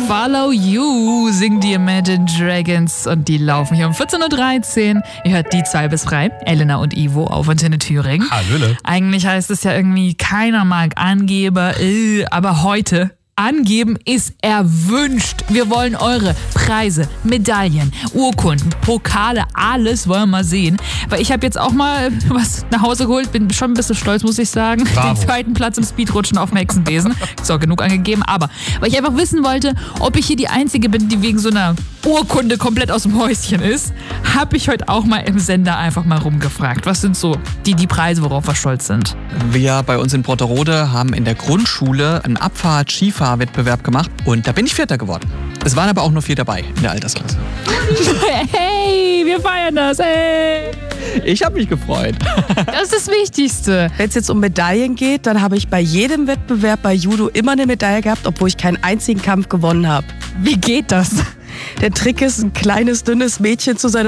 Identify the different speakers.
Speaker 1: Follow You singen die Imagine Dragons und die laufen hier um 14.13 Uhr. Ihr hört die 2 bis 3, Elena und Ivo auf Antenne Thüringen.
Speaker 2: Hallöle.
Speaker 1: Eigentlich heißt es ja irgendwie, keiner mag Angeber, aber heute... Angeben ist erwünscht. Wir wollen eure Preise, Medaillen, Urkunden, Pokale, alles wollen wir mal sehen. Weil ich habe jetzt auch mal was nach Hause geholt, bin schon ein bisschen stolz, muss ich sagen.
Speaker 2: Bravo.
Speaker 1: Den 2. Platz im Speedrutschen auf dem Hexenbesen. Ist auch genug angegeben, aber weil ich einfach wissen wollte, ob ich hier die Einzige bin, die wegen so einer Urkunde komplett aus dem Häuschen ist, habe ich heute auch mal im Sender einfach mal rumgefragt. Was sind so die Preise, worauf wir stolz sind?
Speaker 3: Wir bei uns in Brotterode haben in der Grundschule einen Abfahrt-Skifahrwettbewerb gemacht und da bin ich Vierter geworden. Es waren aber auch nur 4 dabei in der Altersklasse.
Speaker 1: Hey, wir feiern das, hey!
Speaker 3: Ich habe mich gefreut.
Speaker 1: Das ist das Wichtigste.
Speaker 4: Wenn es jetzt um Medaillen geht, dann habe ich bei jedem Wettbewerb bei Judo immer eine Medaille gehabt, obwohl ich keinen einzigen Kampf gewonnen habe.
Speaker 1: Wie geht das?
Speaker 4: Der Trick ist, ein kleines, dünnes Mädchen zu sein